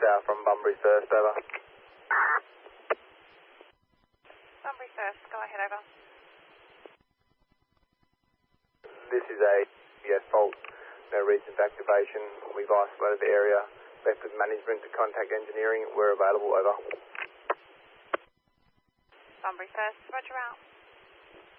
south from Bunbury First, over. Bunbury First, go ahead, over. This is a fault, no recent activation. We've isolated the area, left with management to contact engineering. We're available, over. Bunbury First, roger out.